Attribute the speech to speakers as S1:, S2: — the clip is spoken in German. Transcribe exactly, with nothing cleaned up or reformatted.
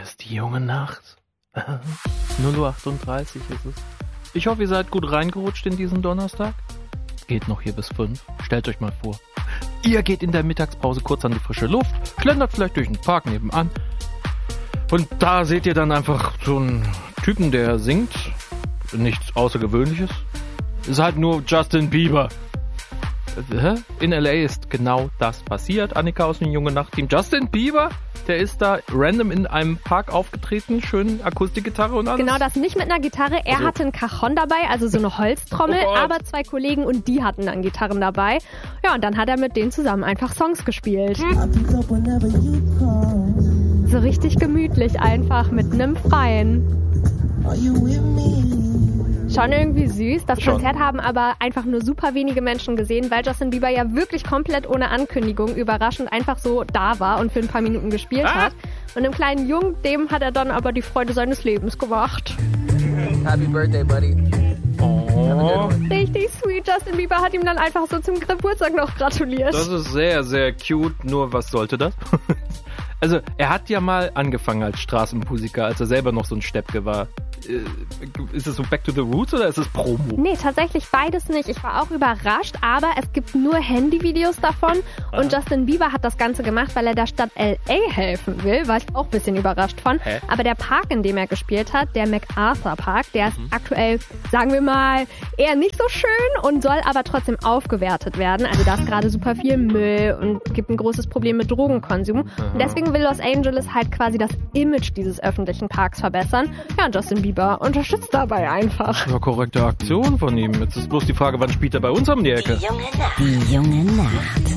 S1: ist die junge Nacht. null Uhr achtunddreißig ist es. Ich hoffe, ihr seid gut reingerutscht in diesen Donnerstag. Geht noch hier bis fünf. Stellt euch mal vor. Ihr geht in der Mittagspause kurz an die frische Luft, schlendert vielleicht durch den Park nebenan. Und da seht ihr dann einfach so einen Typen, der singt. Nichts Außergewöhnliches. Ist halt nur Justin Bieber. In L A ist genau das passiert. Annika aus dem Junge Nacht-Team. Justin Bieber, der ist da random in einem Park aufgetreten. Schön Akustikgitarre und alles.
S2: Genau, das nicht mit einer Gitarre. Er
S1: also.
S2: hatte ein Cajon dabei, also so eine Holztrommel.
S1: Oh
S2: aber zwei Kollegen und die hatten dann Gitarren dabei. Ja, und dann hat er mit denen zusammen einfach Songs gespielt. Hm. So richtig gemütlich einfach mit einem Freien. Schon irgendwie süß. Das
S1: Schon.
S2: Konzert haben aber einfach nur super wenige Menschen gesehen, weil Justin Bieber ja wirklich komplett ohne Ankündigung überraschend einfach so da war und für ein paar Minuten gespielt
S1: ah.
S2: hat. Und dem kleinen Jungen, dem hat er dann aber die Freude seines Lebens gemacht.
S3: Happy Birthday, buddy.
S1: Oh.
S2: Richtig sweet. Justin Bieber hat ihm dann einfach so zum Geburtstag noch gratuliert.
S1: Das ist sehr, sehr cute. Nur was sollte das? Also, er hat ja mal angefangen als Straßenmusiker, als er selber noch so ein Steppke war. Ist es so Back to the Roots oder ist es Promo?
S2: Nee, tatsächlich beides nicht. Ich war auch überrascht, aber es gibt nur Handyvideos davon.
S1: Ah.
S2: Und Justin Bieber hat das Ganze gemacht, weil er der Stadt L A helfen will. War ich auch ein bisschen überrascht von.
S1: Hä?
S2: Aber der Park, in dem er gespielt hat, der MacArthur Park, der ist
S1: Mhm.
S2: aktuell, sagen wir mal, eher nicht so schön und soll aber trotzdem aufgewertet werden. Also da ist gerade super viel Müll und gibt ein großes Problem mit Drogenkonsum. Und deswegen will Los Angeles halt quasi das Image dieses öffentlichen Parks verbessern. Ja, und Justin Bieber unterstützt dabei einfach.
S1: Ja, korrekte Aktion von ihm. Jetzt ist bloß die Frage, wann spielt er bei uns um die Ecke?
S4: Die junge Nacht. Die junge Nacht.